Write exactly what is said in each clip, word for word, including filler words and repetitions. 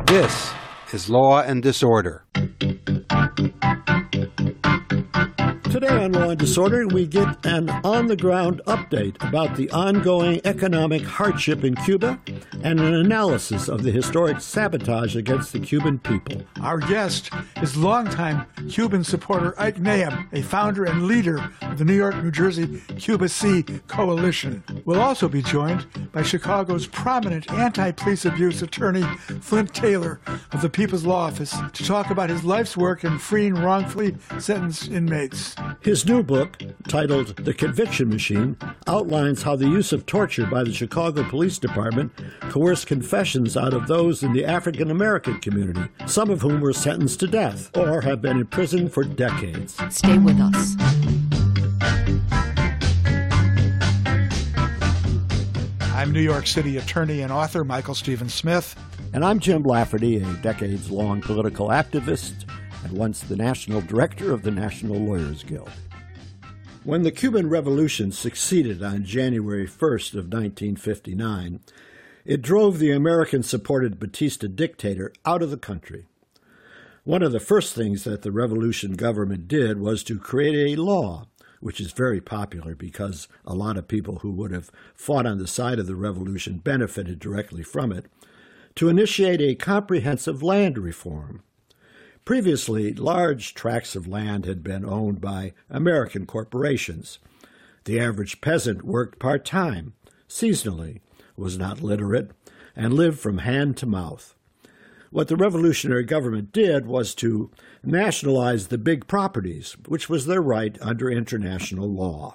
This is Law and Disorder. Today on Law and Disorder, we get an on-the-ground update about the ongoing economic hardship in Cuba and an analysis of the historic sabotage against the Cuban people. Our guest is longtime Cuban supporter Ike Nahum, a founder and leader of the New York, New Jersey Cuba C Coalition. We'll also be joined by Chicago's prominent anti-police abuse attorney Flint Taylor of the People's Law Office to talk about his life's work in freeing wrongfully sentenced inmates. His new book, titled The Conviction Machine, outlines how the use of torture by the Chicago Police Department coerced confessions out of those in the African American community, some of whom were sentenced to death or have been in prison for decades. Stay with us. I'm New York City attorney and author Michael Stephen Smith. And I'm Jim Lafferty, a decades-long political activist and once the national director of the National Lawyers Guild. When the Cuban Revolution succeeded on January first of nineteen fifty-nine, it drove the American-supported Batista dictator out of the country. One of the first things that the revolution government did was to create a law, which is very popular because a lot of people who would have fought on the side of the revolution benefited directly from it, to initiate a comprehensive land reform. Previously, large tracts of land had been owned by American corporations. The average peasant worked part-time, seasonally, was not literate, and lived from hand to mouth. What the revolutionary government did was to nationalize the big properties, which was their right under international law.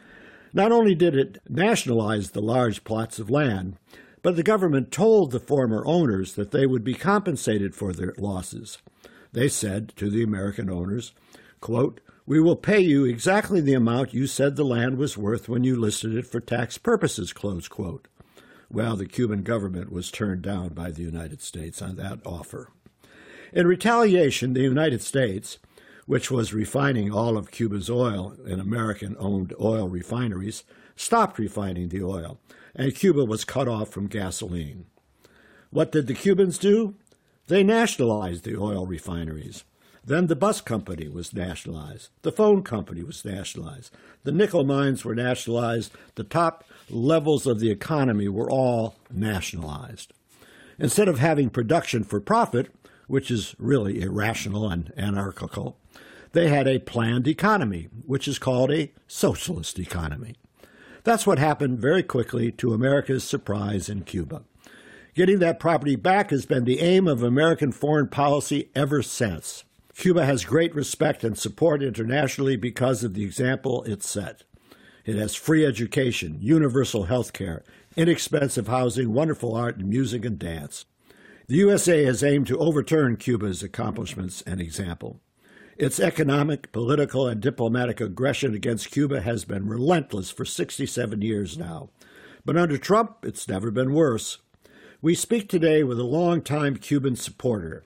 Not only did it nationalize the large plots of land, but the government told the former owners that they would be compensated for their losses. They said to the American owners, quote, "We will pay you exactly the amount you said the land was worth when you listed it for tax purposes," close quote. Well, the Cuban government was turned down by the United States on that offer. In retaliation, the United States, which was refining all of Cuba's oil in American-owned oil refineries, stopped refining the oil, and Cuba was cut off from gasoline. What did the Cubans do? They nationalized the oil refineries. Then the bus company was nationalized. The phone company was nationalized. The nickel mines were nationalized. The top levels of the economy were all nationalized. Instead of having production for profit, which is really irrational and anarchical, they had a planned economy, which is called a socialist economy. That's what happened very quickly to America's surprise in Cuba. Getting that property back has been the aim of American foreign policy ever since. Cuba has great respect and support internationally because of the example it set. It has free education, universal health care, inexpensive housing, wonderful art and music and dance. The U S A has aimed to overturn Cuba's accomplishments and example. Its economic, political, and diplomatic aggression against Cuba has been relentless for sixty-seven years now. But under Trump, it's never been worse. We speak today with a longtime Cuban supporter,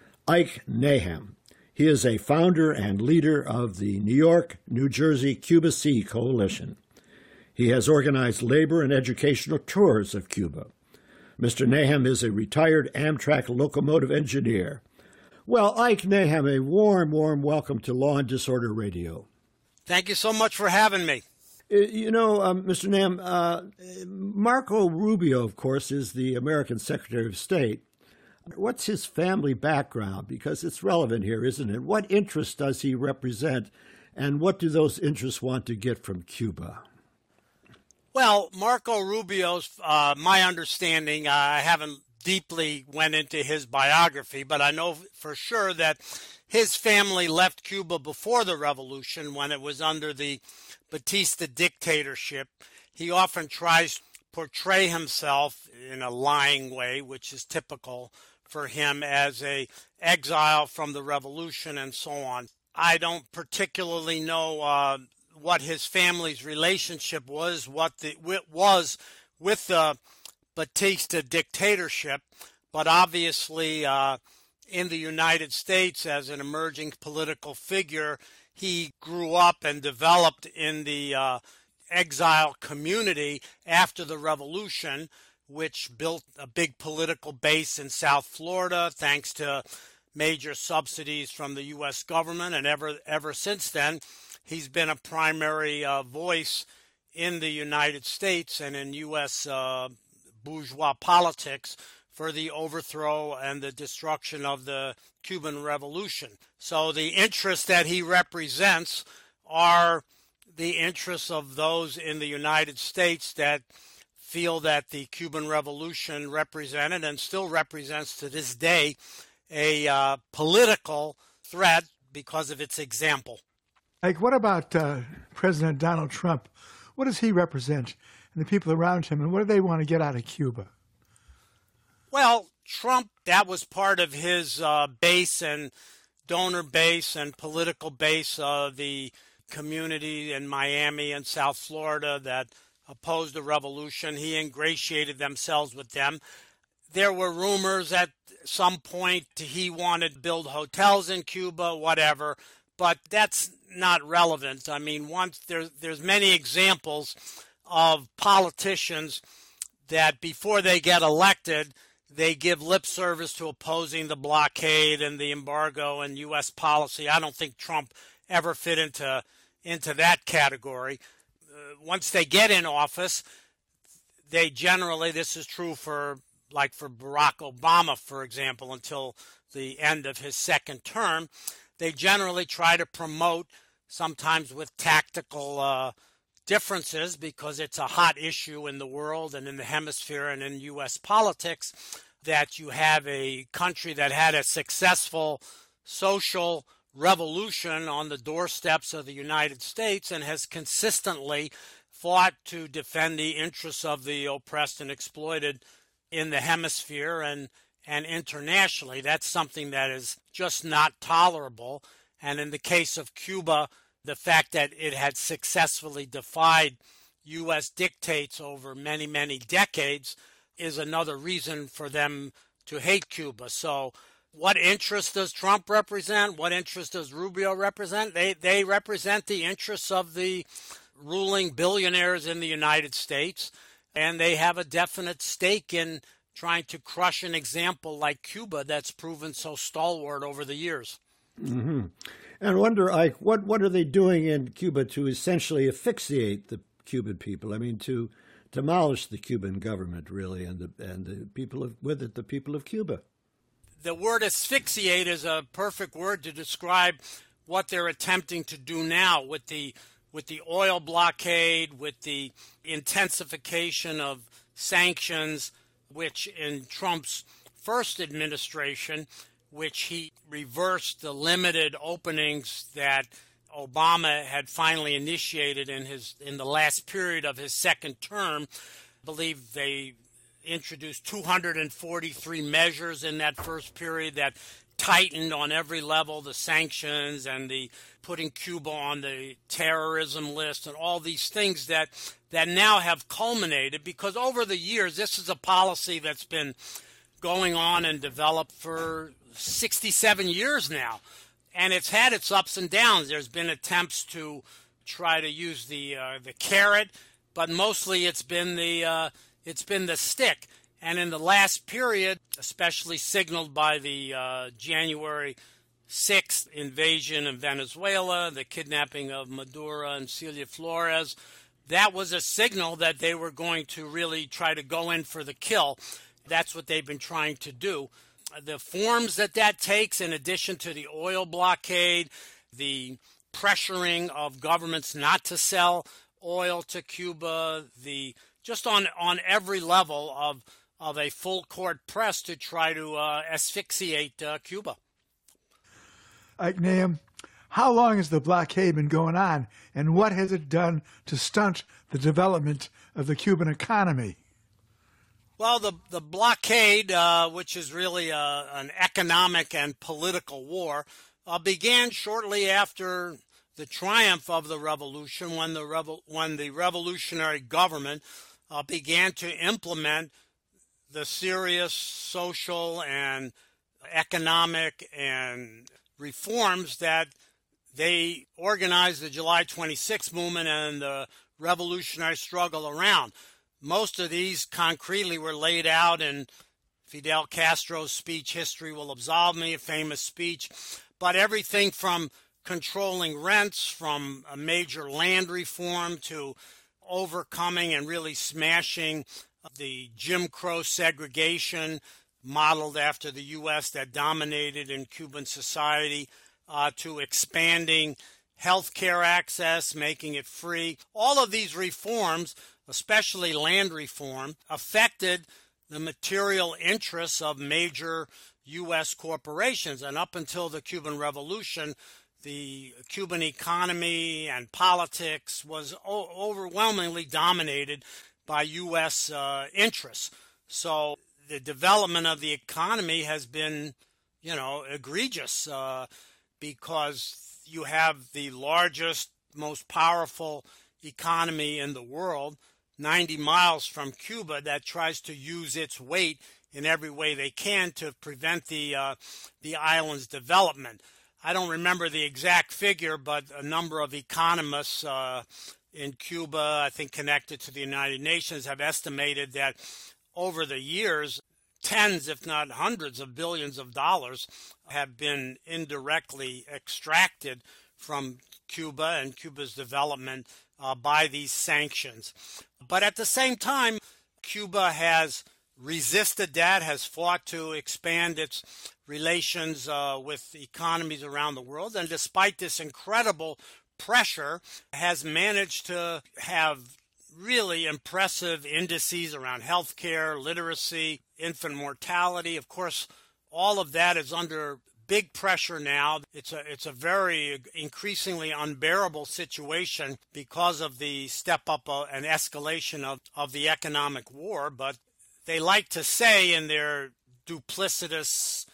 Ike Nahum. He is a founder and leader of the New York, New Jersey Cuba C Coalition. He has organized labor and educational tours of Cuba. Mister Nahum is a retired Amtrak locomotive engineer. Well, Ike Nahum, a warm, warm welcome to Law and Disorder Radio. Thank you so much for having me. You know, um, Mister Nahum, uh, Marco Rubio, of course, is the American Secretary of State. What's his family background? Because it's relevant here, isn't it? What interests does he represent, and what do those interests want to get from Cuba? Well, Marco Rubio's, uh, my understanding, uh, I haven't deeply went into his biography, but I know for sure that his family left Cuba before the revolution when it was under the Batista dictatorship. He often tries to portray himself in a lying way, which is typical for him as a exile from the revolution and so on. I don't particularly know uh, what his family's relationship was, what the it was with the Batista dictatorship, but obviously uh, in the United States as an emerging political figure, he grew up and developed in the uh, exile community after the revolution, which built a big political base in South Florida thanks to major subsidies from the U S government. And ever ever since then, he's been a primary uh, voice in the United States and in U S uh, bourgeois politics for the overthrow and the destruction of the Cuban Revolution. So the interests that he represents are the interests of those in the United States that feel that the Cuban Revolution represented and still represents to this day a uh, political threat because of its example. Like, what about uh, President Donald Trump? What does he represent and the people around him, and what do they want to get out of Cuba? Well, Trump, that was part of his uh, base and donor base and political base of the community in Miami and South Florida that opposed the revolution. He ingratiated themselves with them. There were rumors at some point he wanted to build hotels in Cuba, whatever, but that's not relevant. I mean, once there's there's many examples of politicians that before they get elected, they give lip service to opposing the blockade and the embargo and U S policy. I don't think Trump ever fit into into that category. Uh, once they get in office, they generally, this is true for like for Barack Obama, for example, until the end of his second term, they generally try to promote, sometimes with tactical uh, differences, because it's a hot issue in the world and in the hemisphere and in U S politics, that you have a country that had a successful social revolution on the doorsteps of the United States and has consistently fought to defend the interests of the oppressed and exploited in the hemisphere and, and internationally. That's something that is just not tolerable. And in the case of Cuba, the fact that it had successfully defied U S dictates over many, many decades is another reason for them to hate Cuba. So what interest does Trump represent? What interest does Rubio represent? They they represent the interests of the ruling billionaires in the United States, and they have a definite stake in trying to crush an example like Cuba that's proven so stalwart over the years. Mm-hmm. And I wonder, Ike, what, what are they doing in Cuba to essentially asphyxiate the Cuban people? I mean, to demolish the Cuban government, really, and the and the people of, with it, the people of Cuba. The word asphyxiate is a perfect word to describe what they're attempting to do now with the with the oil blockade, with the intensification of sanctions, which in Trump's first administration, which he reversed the limited openings that Obama had finally initiated in his in the last period of his second term. I believe they introduced two hundred forty-three measures in that first period that tightened on every level the sanctions and the putting Cuba on the terrorism list and all these things that that now have culminated, because over the years this is a policy that's been going on and developed for sixty-seven years now, and it's had its ups and downs. There's been attempts to try to use the uh, the carrot, but mostly it's been the uh, It's been the stick. And in the last period, especially signaled by the uh, January sixth invasion of Venezuela, the kidnapping of Maduro and Celia Flores, that was a signal that they were going to really try to go in for the kill. That's what they've been trying to do. The forms that that takes, in addition to the oil blockade, the pressuring of governments not to sell oil to Cuba, the just on, on every level of of a full court press to try to uh, asphyxiate uh, Cuba. Ike Nahum, how long has the blockade been going on, and what has it done to stunt the development of the Cuban economy? Well, the, the blockade, uh, which is really a, an economic and political war, uh, began shortly after the triumph of the revolution, when the revo- when the revolutionary government uh, began to implement the serious social and economic and reforms that they organized the July twenty-sixth movement and the revolutionary struggle around. Most of these concretely were laid out in Fidel Castro's speech, History Will Absolve Me, a famous speech. But everything from controlling rents, from a major land reform to overcoming and really smashing the Jim Crow segregation modeled after the U S that dominated in Cuban society, uh, to expanding health care access, making it free. All of these reforms, especially land reform, affected the material interests of major U S corporations. And up until the Cuban Revolution, the Cuban economy and politics was o- overwhelmingly dominated by U S uh, interests. So the development of the economy has been, you know, egregious uh, because you have the largest, most powerful economy in the world, ninety miles from Cuba, that tries to use its weight in every way they can to prevent the uh, the island's development. I don't remember the exact figure, but a number of economists uh, in Cuba, I think connected to the United Nations, have estimated that over the years, tens, if not hundreds of billions of dollars have been indirectly extracted from Cuba and Cuba's development uh, by these sanctions. But at the same time, Cuba has resisted that, has fought to expand its relations uh, with economies around the world, and despite this incredible pressure, has managed to have really impressive indices around healthcare, literacy, infant mortality. Of course, all of that is under big pressure now. It's a it's a very increasingly unbearable situation because of the step up uh, and escalation of, of the economic war. But they like to say in their duplicitous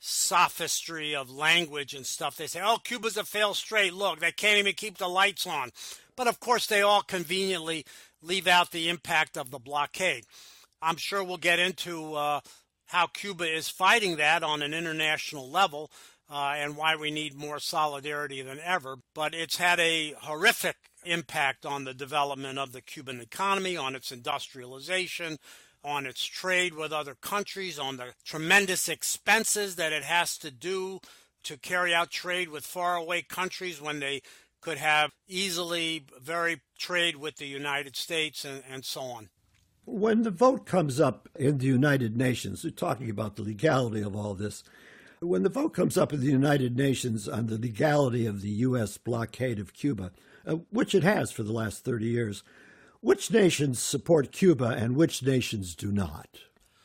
sophistry of language and stuff, they say, oh, Cuba's a failed state. Look, they can't even keep the lights on. But of course, they all conveniently leave out the impact of the blockade. I'm sure we'll get into uh, how Cuba is fighting that on an international level uh, and why we need more solidarity than ever. But it's had a horrific impact on the development of the Cuban economy, on its industrialization, on its trade with other countries, on the tremendous expenses that it has to do to carry out trade with faraway countries when they could have easily very trade with the United States and, and so on. When the vote comes up in the United Nations, we're talking about the legality of all this. When the vote comes up in the United Nations on the legality of the U S blockade of Cuba, uh, which it has for the last thirty years, which nations support Cuba and which nations do not?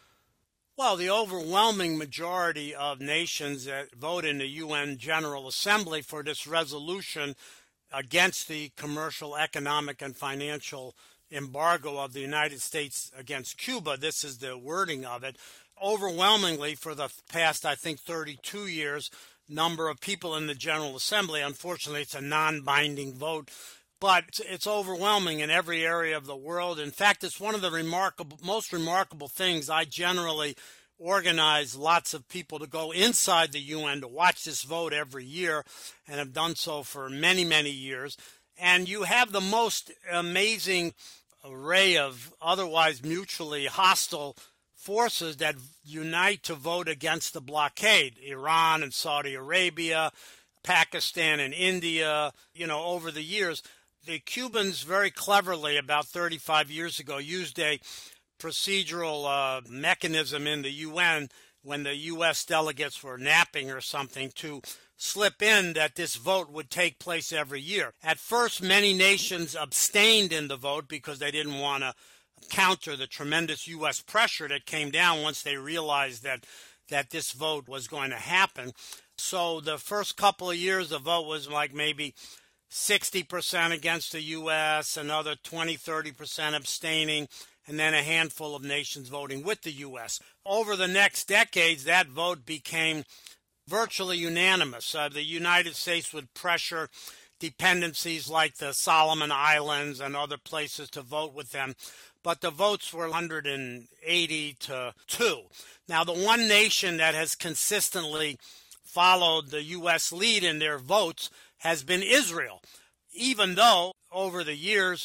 Well, the overwhelming majority of nations that vote in the U N General Assembly for this resolution against the commercial, economic, and financial embargo of the United States against Cuba, this is the wording of it, overwhelmingly for the past, I think, thirty-two years, number of people in the General Assembly, unfortunately it's a non-binding vote, but it's, it's overwhelming in every area of the world. In fact, it's one of the remarkable, most remarkable things. I generally organize lots of people to go inside the U N to watch this vote every year, and have done so for many, many years. And you have the most amazing array of otherwise mutually hostile forces that unite to vote against the blockade. Iran and Saudi Arabia, Pakistan and India, you know, over the years. The Cubans very cleverly, about thirty-five years ago, used a procedural uh, mechanism in the U N when the U S delegates were napping or something to slip in that this vote would take place every year. At first, many nations abstained in the vote because they didn't want to counter the tremendous U S pressure that came down once they realized that, that this vote was going to happen. So the first couple of years, the vote was like maybe sixty percent against the U S, another twenty, thirty percent abstaining, and then a handful of nations voting with the U S. Over the next decades, that vote became virtually unanimous. Uh, the United States would pressure dependencies like the Solomon Islands and other places to vote with them, but the votes were one hundred eighty to two. Now, the one nation that has consistently followed the U S lead in their votes has been Israel, even though over the years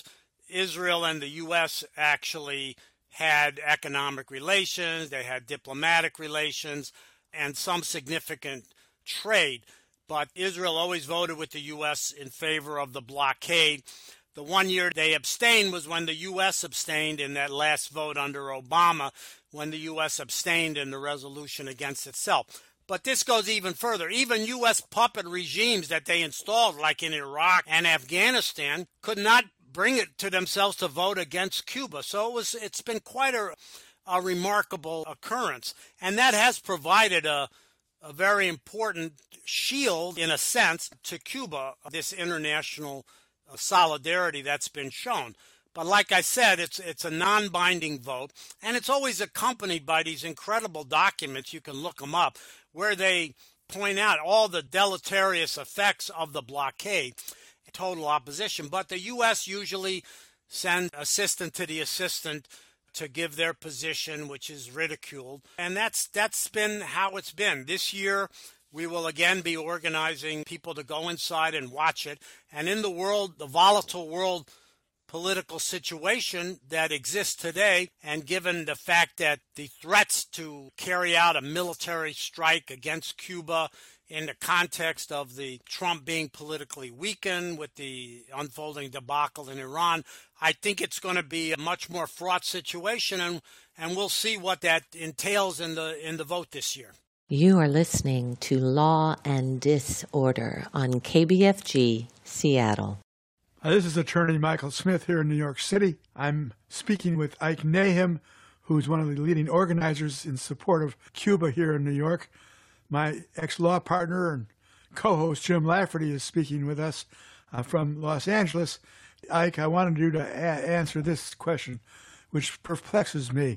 Israel and the U S actually had economic relations, they had diplomatic relations, and some significant trade. But Israel always voted with the U S in favor of the blockade. The one year they abstained was when the U S abstained in that last vote under Obama, when the U S abstained in the resolution against itself. But this goes even further. Even U S puppet regimes that they installed, like in Iraq and Afghanistan, could not bring it to themselves to vote against Cuba. So it was, it's been quite a, a remarkable occurrence. And that has provided a, a very important shield, in a sense, to Cuba, this international solidarity that's been shown. But like I said, it's it's a non-binding vote, and it's always accompanied by these incredible documents, you can look them up, where they point out all the deleterious effects of the blockade, total opposition. But the U S usually sends assistant to the assistant to give their position, which is ridiculed. And that's that's been how it's been. This year, we will again be organizing people to go inside and watch it. And in the world, the volatile world political situation that exists today, and given the fact that the threats to carry out a military strike against Cuba in the context of the Trump being politically weakened with the unfolding debacle in Iran, I think it's going to be a much more fraught situation, and, and we'll see what that entails in the in the vote this year. You are listening to Law and Disorder on K B F G, Seattle. Uh, this is Attorney Michael Smith here in New York City. I'm speaking with Ike Nahum, who's one of the leading organizers in support of Cuba here in New York. My ex-law partner and co-host Jim Lafferty is speaking with us uh, from Los Angeles. Ike, I wanted you to a- answer this question, which perplexes me.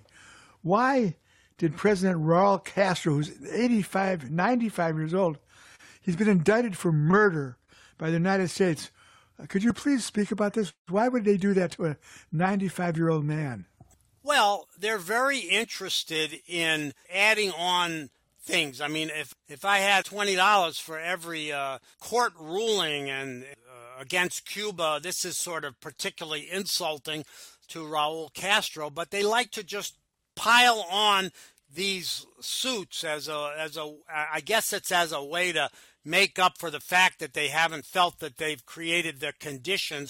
Why did President Raul Castro, who's eighty-five, ninety-five years old, he's been indicted for murder by the United States. Uh, could you please speak about this? Why would they do that to a ninety-five-year-old man? Well, they're very interested in adding on things. I mean, if, if I had twenty dollars for every uh, court ruling and uh, against Cuba, this is sort of particularly insulting to Raul Castro, but they like to just pile on these suits as a, as a, I guess it's as a way to make up for the fact that they haven't felt that they've created the conditions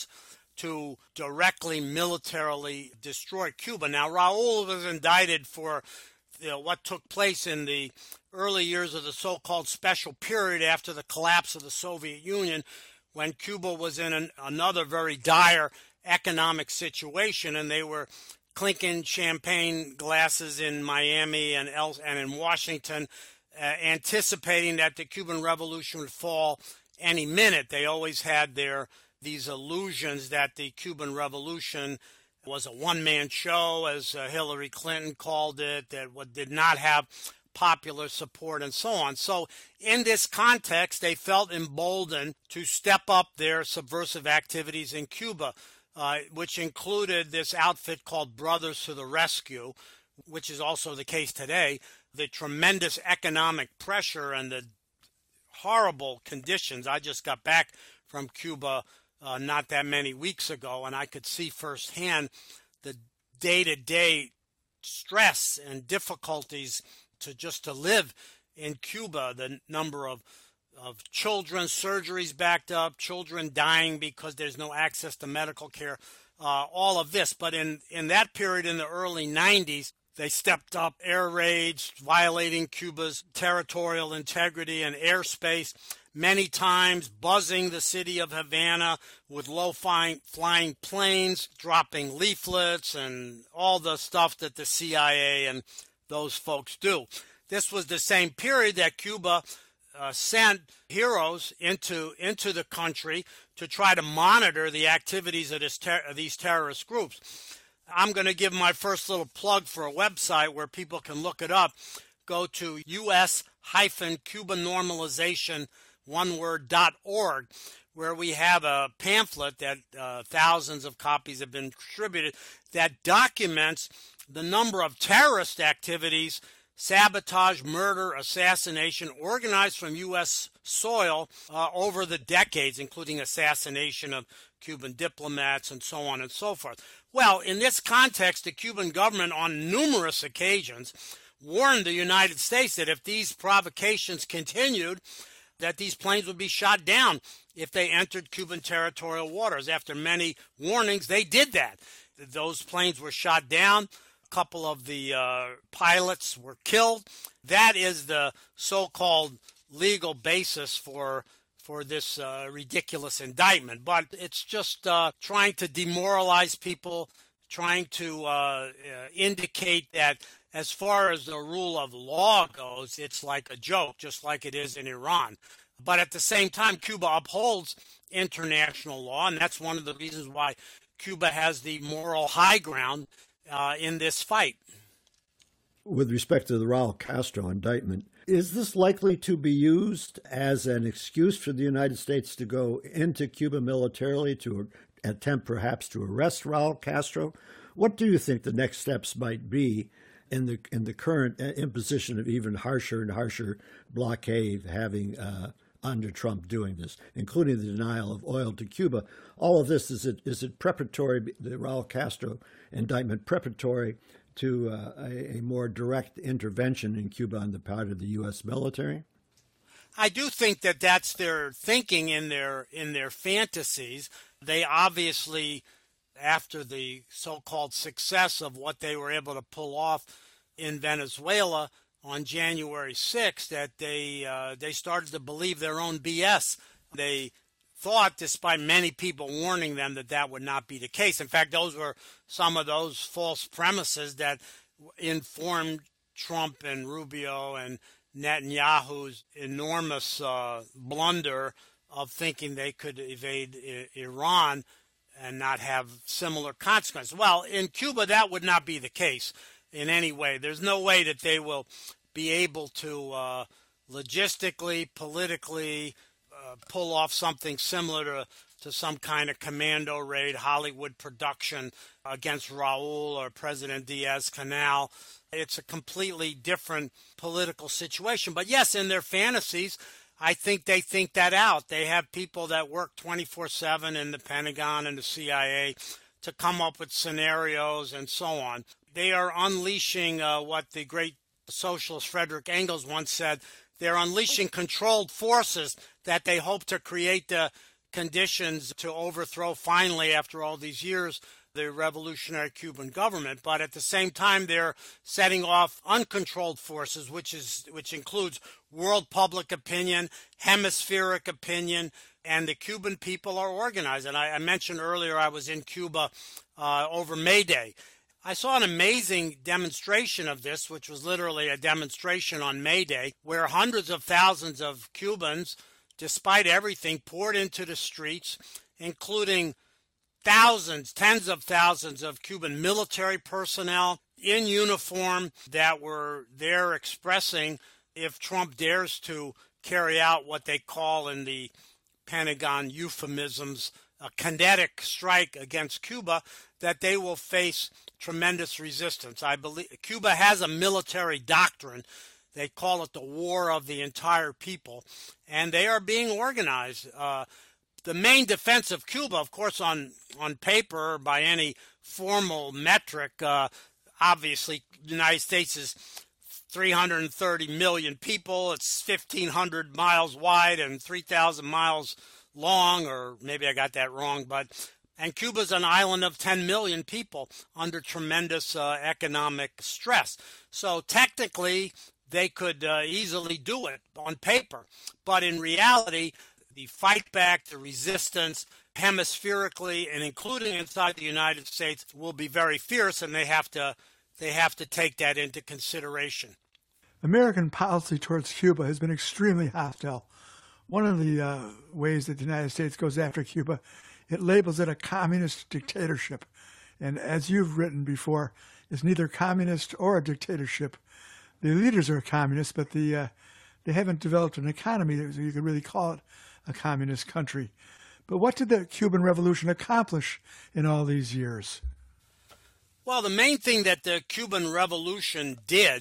to directly militarily destroy Cuba. Now, Raul was indicted for you know, what took place in the early years of the so-called special period after the collapse of the Soviet Union, when Cuba was in an, another very dire economic situation, and they were clinking champagne glasses in Miami and else and in Washington, uh, anticipating that the Cuban Revolution would fall any minute. They always had their these illusions that the Cuban Revolution was a one-man show, as uh, Hillary Clinton called it, that what did not have popular support and so on. So in this context, they felt emboldened to step up their subversive activities in Cuba, uh, which included this outfit called Brothers to the Rescue, which is also the case today. The tremendous economic pressure and the horrible conditions. I just got back from Cuba uh, not that many weeks ago, and I could see firsthand the day-to-day stress and difficulties to just to live in Cuba, the number of of children, surgeries backed up, children dying because there's no access to medical care, uh, all of this. But in, in that period in the early nineties, they stepped up air raids, violating Cuba's territorial integrity and airspace, many times buzzing the city of Havana with low-flying flying planes, dropping leaflets and all the stuff that the C I A and those folks do. This was the same period that Cuba uh, sent heroes into into the country to try to monitor the activities of, this ter- of these terrorist groups. I'm going to give my first little plug for a website where people can look it up. Go to U S Cuba Normalization, one word, dot org, where we have a pamphlet that uh, thousands of copies have been distributed that documents the number of terrorist activities sabotage, murder, assassination, organized from U S soil uh, over the decades, including assassination of Cuban diplomats and so on and so forth. Well, in this context, the Cuban government on numerous occasions warned the United States that if these provocations continued, that these planes would be shot down if they entered Cuban territorial waters. After many warnings, they did that. Those planes were shot down. A couple of the uh, pilots were killed. That is the so-called legal basis for for this uh, ridiculous indictment. But it's just uh, trying to demoralize people, trying to uh, uh, indicate that as far as the rule of law goes, it's like a joke, just like it is in Iran. But at the same time, Cuba upholds international law, and that's one of the reasons why Cuba has the moral high ground uh, in this fight. With respect to the Raul Castro indictment, is this likely to be used as an excuse for the United States to go into Cuba militarily to attempt perhaps to arrest Raul Castro? What do you think the next steps might be in the in the current imposition of even harsher and harsher blockade having uh, under Trump doing this, including the denial of oil to Cuba? All of this, is it is it preparatory, the Raul Castro indictment preparatory to uh, a, a more direct intervention in Cuba on the part of the U S military? I do think that that's their thinking in their in their fantasies. They obviously, after the so-called success of what they were able to pull off in Venezuela on January sixth, that they uh, they started to believe their own B S. They thought, despite many people warning them, that that would not be the case. In fact, those were some of those false premises that informed Trump and Rubio and Netanyahu's enormous uh, blunder of thinking they could evade I- Iran and not have similar consequences. Well, in Cuba, that would not be the case in any way. There's no way that they will be able to uh, logistically, politically, uh, pull off something similar to, to some kind of commando raid, Hollywood production against Raul or President Diaz-Canel. It's a completely different political situation. But yes, in their fantasies, I think they think that out. They have people that work twenty-four seven in the Pentagon and the C I A to come up with scenarios and so on. They are unleashing uh, what the great socialist Frederick Engels once said. They're unleashing controlled forces that they hope to create the conditions to overthrow finally, after all these years, the revolutionary Cuban government. But at the same time, they're setting off uncontrolled forces, which is which includes world public opinion, hemispheric opinion, and the Cuban people are organized. And I, I mentioned earlier I was in Cuba uh, over May Day. I saw an amazing demonstration of this, which was literally a demonstration on May Day, where hundreds of thousands of Cubans, despite everything, poured into the streets, including thousands, tens of thousands of Cuban military personnel in uniform that were there expressing, if Trump dares to carry out what they call in the Pentagon euphemisms, a kinetic strike against Cuba, that they will face tremendous resistance. I believe Cuba has a military doctrine. They call it the war of the entire people, and they are being organized. Uh, the main defense of Cuba, of course, on, on paper, by any formal metric, uh, obviously, the United States is three hundred thirty million people. It's fifteen hundred miles wide and three thousand miles long, or maybe I got that wrong, but and Cuba's an island of ten million people under tremendous uh, economic stress. So technically, they could uh, easily do it on paper. But in reality, the fight back, the resistance, hemispherically and including inside the United States, will be very fierce, and they have to they have to take that into consideration. American policy towards Cuba has been extremely hostile. One of the uh, ways that the United States goes after Cuba, it labels it a communist dictatorship. And as you've written before, it's neither communist or a dictatorship. The leaders are communists, but the uh, they haven't developed an economy that you could really call it a communist country. But what did the Cuban Revolution accomplish in all these years? Well, the main thing that the Cuban Revolution did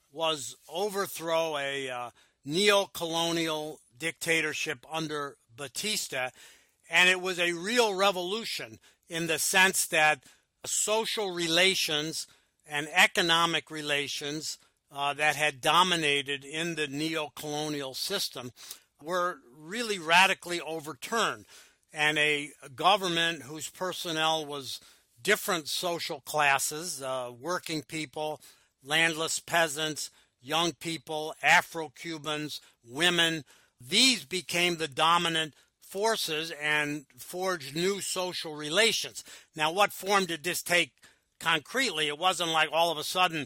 was overthrow a uh, neo-colonial dictatorship under Batista, and it was a real revolution in the sense that social relations and economic relations uh, that had dominated in the neo-colonial system were really radically overturned, and a government whose personnel was different social classes, uh, working people, landless peasants, young people, Afro-Cubans, women, these became the dominant forces and forged new social relations. Now, what form did this take concretely? It wasn't like all of a sudden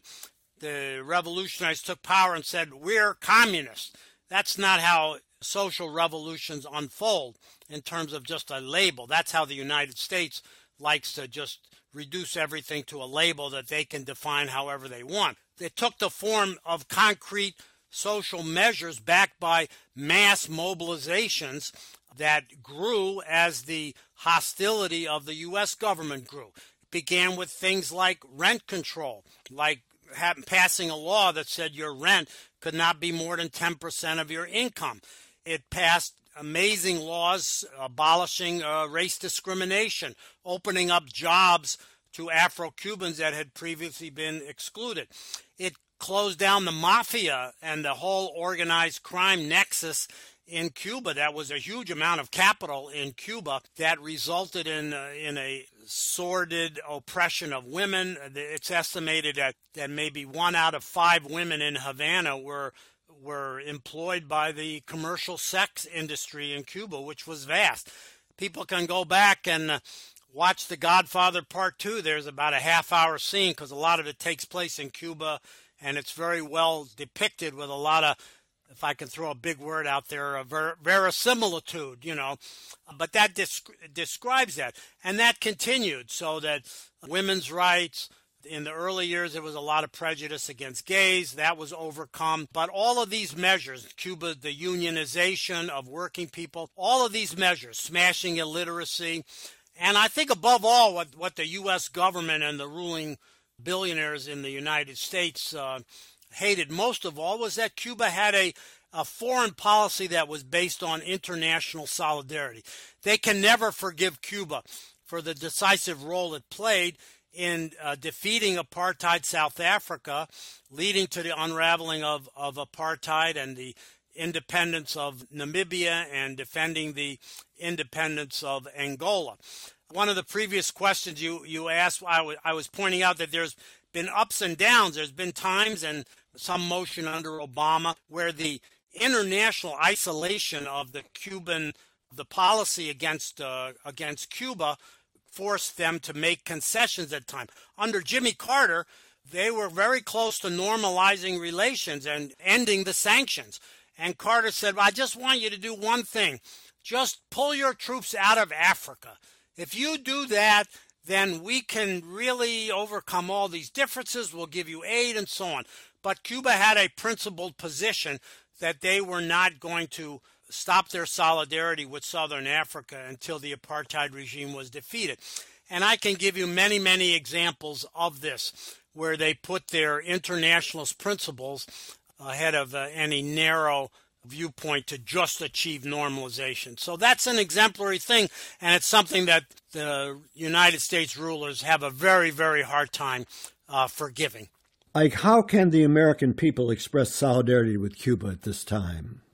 the revolutionaries took power and said, we're communists. That's not how social revolutions unfold in terms of just a label. That's how the United States likes to just reduce everything to a label that they can define however they want. It took the form of concrete social measures backed by mass mobilizations that grew as the hostility of the U S government grew. It began with things like rent control, like passing a law that said your rent could not be more than ten percent of your income. It passed amazing laws abolishing uh, race discrimination, opening up jobs to Afro-Cubans that had previously been excluded. It closed down the mafia and the whole organized crime nexus in Cuba. That was a huge amount of capital in Cuba that resulted in uh, in a sordid oppression of women. It's estimated that, that maybe one out of five women in Havana were were employed by the commercial sex industry in Cuba, which was vast. People can go back and uh, watch The Godfather Part two. There's about a half-hour scene because a lot of it takes place in Cuba, and it's very well depicted with a lot of, if I can throw a big word out there, a ver- verisimilitude, you know. But that desc- describes that. And that continued, so that women's rights, in the early years, there was a lot of prejudice against gays. That was overcome. But all of these measures, Cuba, the unionization of working people, all of these measures, smashing illiteracy, and I think above all, what, what the U S government and the ruling billionaires in the United States uh, hated most of all was that Cuba had a, a foreign policy that was based on international solidarity. They can never forgive Cuba for the decisive role it played in uh, defeating apartheid South Africa, leading to the unraveling of, of apartheid and the independence of Namibia and defending the independence of Angola. One of the previous questions you, you asked, I, w- I was pointing out that there's been ups and downs. There's been times, and some motion under Obama, where the international isolation of the Cuban, the policy against uh, against Cuba forced them to make concessions at time. Under Jimmy Carter, they were very close to normalizing relations and ending the sanctions. And Carter said, well, I just want you to do one thing. Just pull your troops out of Africa. If you do that, then we can really overcome all these differences. We'll give you aid and so on. But Cuba had a principled position that they were not going to stop their solidarity with Southern Africa until the apartheid regime was defeated. And I can give you many, many examples of this, where they put their internationalist principles ahead of uh, any narrow viewpoint to just achieve normalization. So that's an exemplary thing, and it's something that the United States rulers have a very, very hard time uh, forgiving. Ike, how can the American people express solidarity with Cuba at this time?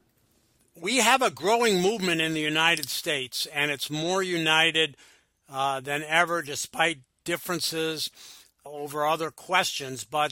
We have a growing movement in the United States, and it's more united uh, than ever, despite differences over other questions. But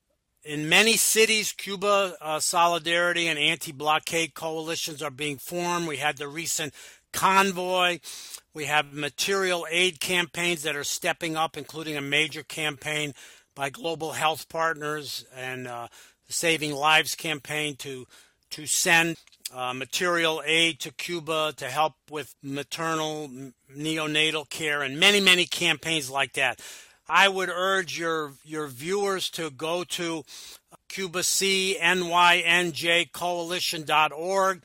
in many cities, Cuba uh, solidarity and anti-blockade coalitions are being formed. We had the recent convoy. We have material aid campaigns that are stepping up, including a major campaign by Global Health Partners and uh, the Saving Lives campaign to to send uh, material aid to Cuba to help with maternal, neonatal care, and many, many campaigns like that. I would urge your your viewers to go to Cuba C N Y N J coalition dot org,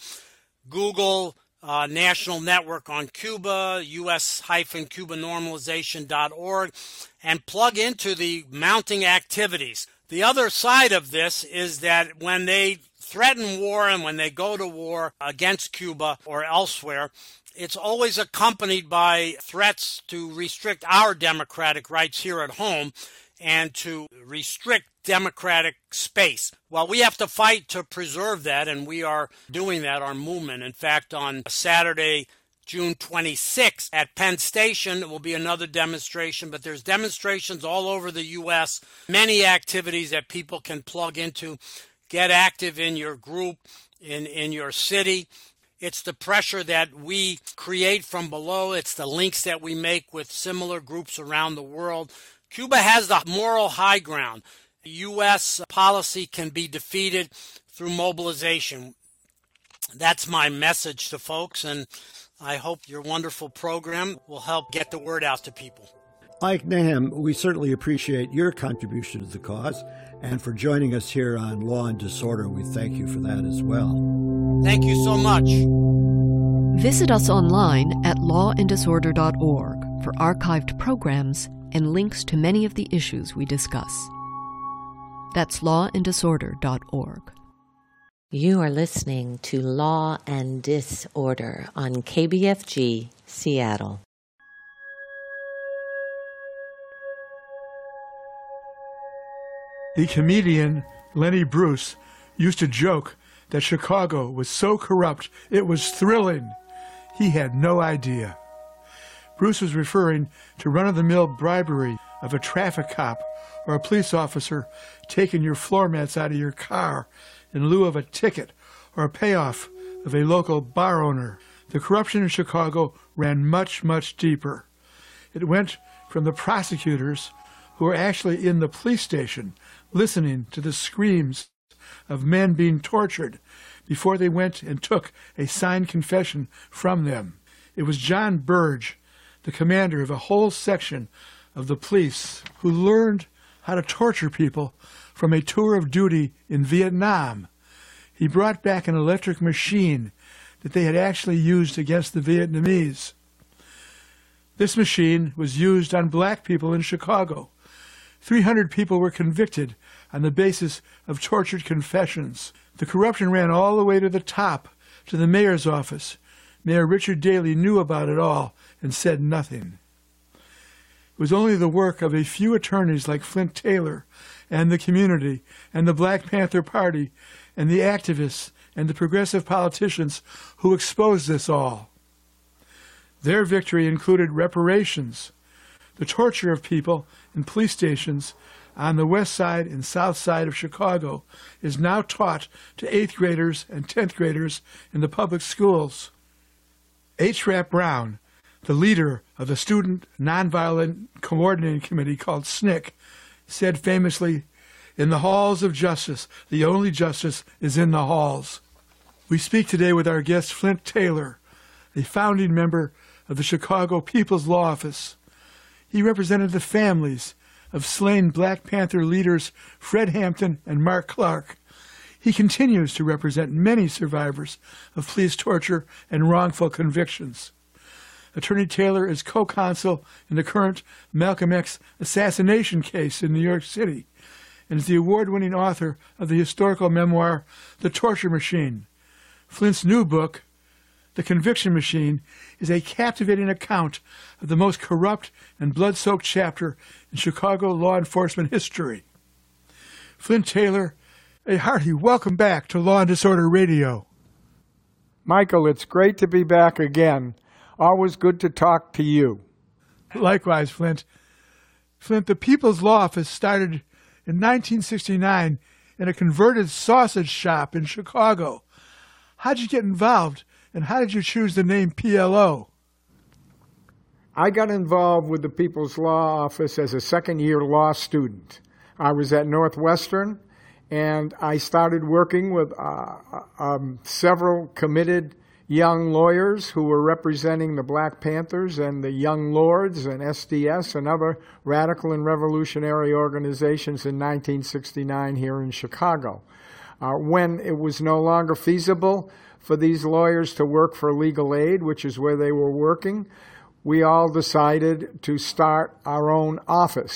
Google uh, National Network on Cuba, U S Cuba normalization dot org, and plug into the mounting activities. The other side of this is that when they threaten war and when they go to war against Cuba or elsewhere, it's always accompanied by threats to restrict our democratic rights here at home and to restrict democratic space. Well, we have to fight to preserve that, and we are doing that, our movement. In fact, on Saturday, June twenty-sixth at Penn Station, it will be another demonstration, but there's demonstrations all over the U S, many activities that people can plug into. Get active in your group, in, in your city. It's the pressure that we create from below. It's the links that we make with similar groups around the world. Cuba has the moral high ground. U S policy can be defeated through mobilization. That's my message to folks, and I hope your wonderful program will help get the word out to people. Ike Nahum, we certainly appreciate your contribution to the cause, and for joining us here on Law and Disorder, we thank you for that as well. Thank you so much. Visit us online at law and disorder dot org for archived programs and links to many of the issues we discuss. That's law and disorder dot org. You are listening to Law and Disorder on K B F G, Seattle. The comedian Lenny Bruce used to joke that Chicago was so corrupt it was thrilling. He had no idea. Bruce was referring to run-of-the-mill bribery of a traffic cop or a police officer taking your floor mats out of your car in lieu of a ticket or a payoff of a local bar owner. The corruption in Chicago ran much, much deeper. It went from the prosecutors who were actually in the police station listening to the screams of men being tortured before they went and took a signed confession from them. It was John Burge, the commander of a whole section of the police, who learned how to torture people from a tour of duty in Vietnam. He brought back an electric machine that they had actually used against the Vietnamese. This machine was used on black people in Chicago. three hundred people were convicted on the basis of tortured confessions. The corruption ran all the way to the top, to the mayor's office. Mayor Richard Daley knew about it all and said nothing. It was only the work of a few attorneys like Flint Taylor and the community and the Black Panther Party and the activists and the progressive politicians who exposed this all. Their victory included reparations. The torture of people in police stations on the west side and south side of Chicago is now taught to eighth graders and tenth graders in the public schools. H. Rap Brown, the leader of the Student Nonviolent Coordinating Committee called S N C C, said famously, "In the halls of justice, the only justice is in the halls." We speak today with our guest Flint Taylor, a founding member of the Chicago People's Law Office. He represented the families of slain Black Panther leaders Fred Hampton and Mark Clark. He continues to represent many survivors of police torture and wrongful convictions. Attorney Taylor is co-counsel in the current Malcolm X assassination case in New York City and is the award-winning author of the historical memoir, The Torture Machine. Flint's new book, The Conviction Machine, is a captivating account of the most corrupt and blood-soaked chapter in Chicago law enforcement history. Flint Taylor, a hearty welcome back to Law and Disorder Radio. Michael, it's great to be back again. Always good to talk to you. Likewise, Flint. Flint, the People's Law Office started in nineteen sixty-nine in a converted sausage shop in Chicago. How'd you get involved, and how did you choose the name P L O? I got involved with the People's Law Office as a second-year law student. I was at Northwestern, and I started working with uh, um, several committed young lawyers who were representing the Black Panthers and the Young Lords and S D S and other radical and revolutionary organizations in nineteen sixty-nine here in Chicago. Uh, when it was no longer feasible for these lawyers to work for legal aid, which is where they were working, we all decided to start our own office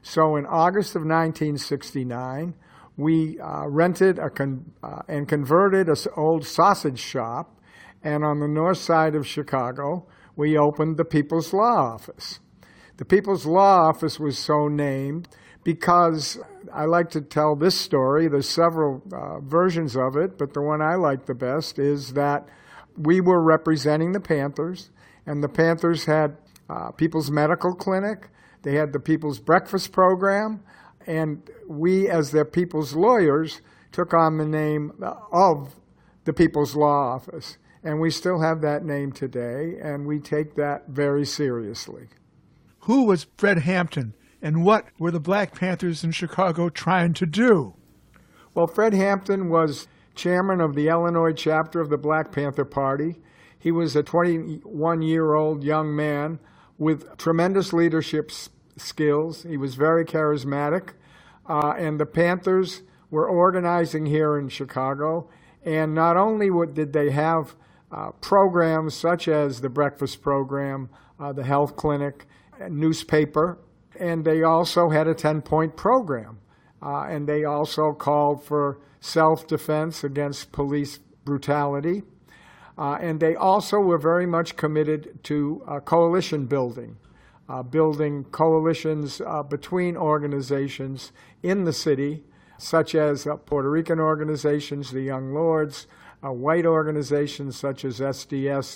So in August of nineteen sixty-nine, we uh, rented a con- uh, and converted an old sausage shop, and on the north side of Chicago, we opened the People's Law Office. The People's Law Office was so named because I like to tell this story. There's several uh, versions of it, but the one I like the best is that we were representing the Panthers, and the Panthers had uh, People's Medical Clinic, they had the People's Breakfast Program, and we, as their People's Lawyers, took on the name of the People's Law Office. And we still have that name today, and we take that very seriously. Who was Fred Hampton, and what were the Black Panthers in Chicago trying to do? Well, Fred Hampton was chairman of the Illinois chapter of the Black Panther Party. He was a twenty-one-year-old young man with tremendous leadership skills. He was very charismatic, uh, and the Panthers were organizing here in Chicago. And not only would, did they have uh, programs such as the breakfast program, uh, the health clinic, newspaper, and they also had a ten-point program. Uh, and they also called for self-defense against police brutality. Uh, and they also were very much committed to uh, coalition building, uh, building coalitions uh, between organizations in the city, such as uh, Puerto Rican organizations, the Young Lords, uh, white organizations such as S D S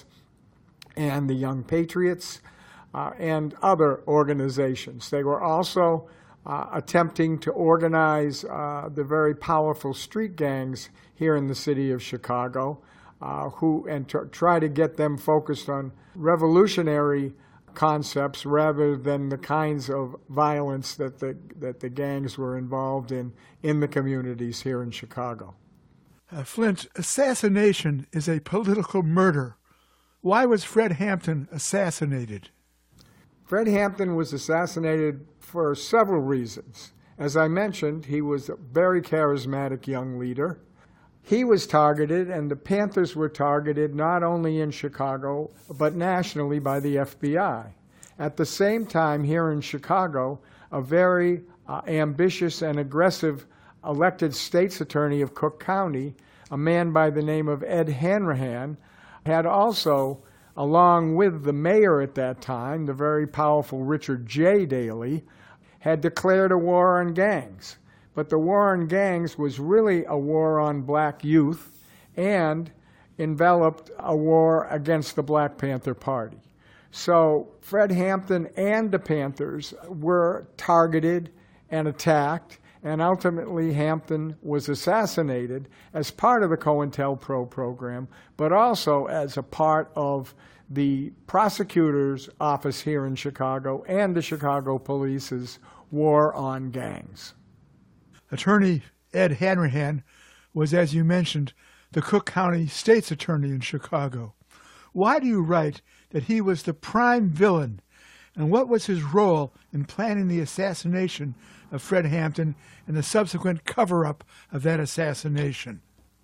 and the Young Patriots, uh, and other organizations. They were also uh, attempting to organize uh, the very powerful street gangs here in the city of Chicago, uh, who and to try to get them focused on revolutionary concepts rather than the kinds of violence that the that the gangs were involved in in the communities here in Chicago. Uh, Flint, assassination is a political murder. Why was Fred Hampton assassinated? Fred Hampton was assassinated for several reasons. As I mentioned, he was a very charismatic young leader. He was targeted, and the Panthers were targeted not only in Chicago, but nationally by the F B I. At the same time, here in Chicago, a very uh, ambitious and aggressive elected state's attorney of Cook County, a man by the name of Ed Hanrahan, had also, along with the mayor at that time, the very powerful Richard J. Daley, had declared a war on gangs. But the war on gangs was really a war on black youth and enveloped a war against the Black Panther Party. So Fred Hampton and the Panthers were targeted and attacked, and ultimately Hampton was assassinated as part of the COINTELPRO program, but also as a part of the prosecutor's office here in Chicago and the Chicago Police's war on gangs. Attorney Ed Hanrahan was, as you mentioned, the Cook County State's Attorney in Chicago. Why do you write that he was the prime villain, and what was his role in planning the assassination of Fred Hampton and the subsequent cover-up of that assassination?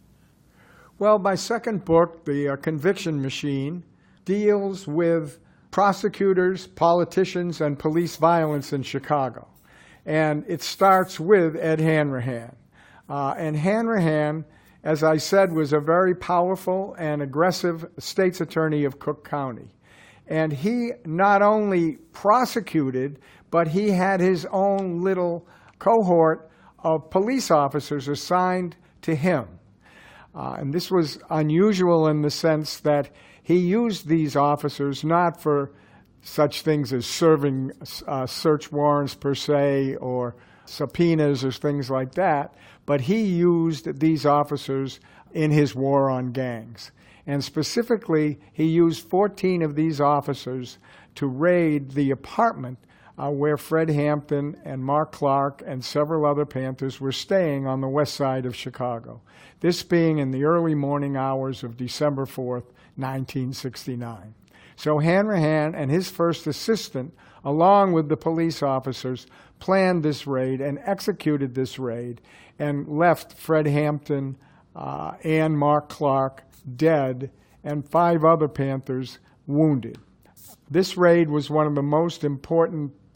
Well, my second book, The uh, Conviction Machine, deals with prosecutors, politicians, and police violence in Chicago. And it starts with Ed Hanrahan. Uh, and Hanrahan, as I said, was a very powerful and aggressive state's attorney of Cook County. And he not only prosecuted, but he had his own little cohort of police officers assigned to him. Uh, and this was unusual in the sense that he used these officers not for such things as serving uh, search warrants per se or subpoenas or things like that, but he used these officers in his war on gangs. And specifically, he used fourteen of these officers to raid the apartment uh, where Fred Hampton and Mark Clark and several other Panthers were staying on the west side of Chicago, this being in the early morning hours of December fourth, nineteen sixty-nine. So Hanrahan and his first assistant, along with the police officers, planned this raid and executed this raid and left Fred Hampton uh, and Mark Clark dead and five other Panthers wounded. This raid was one of the most important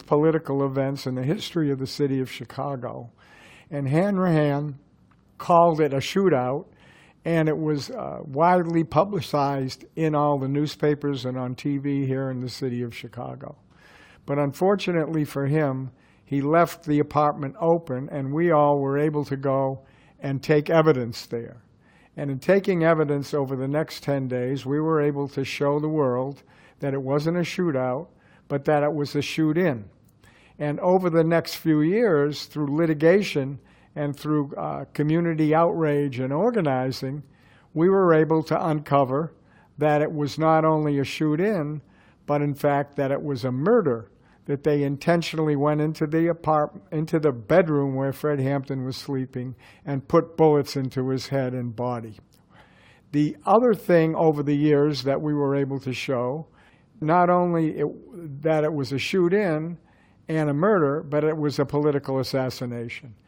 political events in the history of the city of Chicago. And Hanrahan called it a shootout, and it was uh, widely publicized in all the newspapers and on T V here in the city of Chicago. But unfortunately for him, he left the apartment open, and we all were able to go and take evidence there. And in taking evidence over the next ten days, we were able to show the world that it wasn't a shootout, but that it was a shoot-in. And over the next few years, through litigation and through uh, community outrage and organizing, we were able to uncover that it was not only a shoot-in, but in fact that it was a murder, that they intentionally went into the apartment, into the bedroom where Fred Hampton was sleeping and put bullets into his head and body. The other thing over the years that we were able to show, not only it, that it was a shoot-in and a murder, but it was a political assassination.